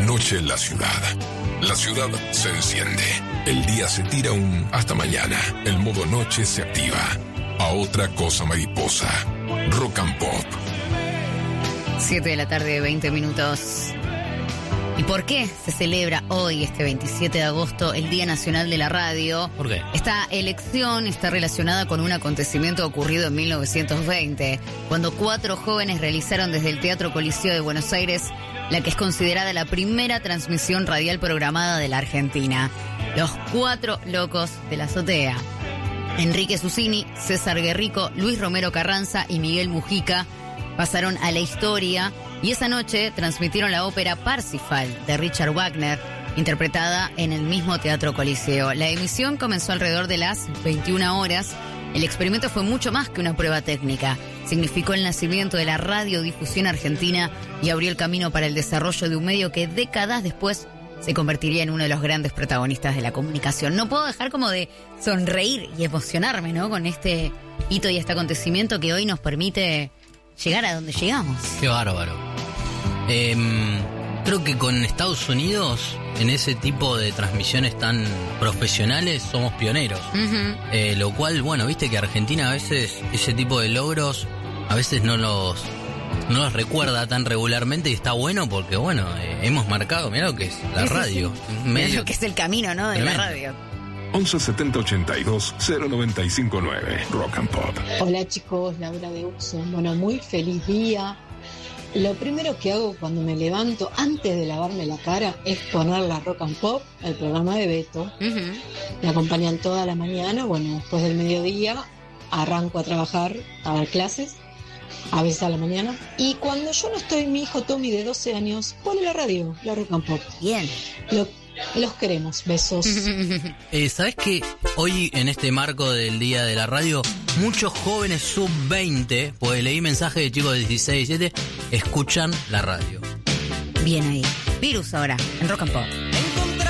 Noche en la ciudad. La ciudad se enciende. El día se tira un hasta mañana. El modo noche se activa. A otra cosa mariposa. Rock and Pop. 7 de la tarde, 20 minutos. ¿Y por qué se celebra hoy, este 27 de agosto, el Día Nacional de la Radio? ¿Por qué? Esta elección está relacionada con un acontecimiento ocurrido en 1920, cuando 4 jóvenes realizaron desde el Teatro Coliseo de Buenos Aires la que es considerada la primera transmisión radial programada de la Argentina. Los 4 locos de la azotea. Enrique Susini, César Guerrico, Luis Romero Carranza y Miguel Mujica pasaron a la historia y esa noche transmitieron la ópera Parsifal de Richard Wagner, interpretada en el mismo Teatro Coliseo. La emisión comenzó alrededor de las 21 horas. El experimento fue mucho más que una prueba técnica. Significó el nacimiento de la radiodifusión argentina y abrió el camino para el desarrollo de un medio que décadas después se convertiría en uno de los grandes protagonistas de la comunicación. No puedo dejar como de sonreír y emocionarme, ¿no?, con este hito y este acontecimiento que hoy nos permite llegar a donde llegamos. Qué bárbaro. Creo que con Estados Unidos, en ese tipo de transmisiones tan profesionales, somos pioneros. Uh-huh. Lo cual, bueno, viste que Argentina a veces, ese tipo de logros, a veces no los recuerda tan regularmente y está bueno porque, bueno, hemos marcado, mirá lo que es la radio. Sí. Mirá lo que es el camino, ¿no?, de la radio. 11 70 82 0959 Rock and Pop. Hola chicos, Laura de Uxon. Bueno, muy feliz día. Lo primero que hago cuando me levanto, antes de lavarme la cara, es poner la Rock and Pop, el programa de Beto. Uh-huh. Me acompañan toda la mañana. Bueno, después del mediodía arranco a trabajar, a dar clases, a veces a la mañana. Y cuando yo no estoy, mi hijo Tommy de 12 años pone la radio, la Rock and Pop. Bien. Los queremos, besos. ¿Sabés que hoy, en este marco del Día de la Radio, muchos jóvenes sub-20, pues leí mensajes de chicos de 16, 17, escuchan la radio? Bien ahí. Virus ahora, en Rock and Pop.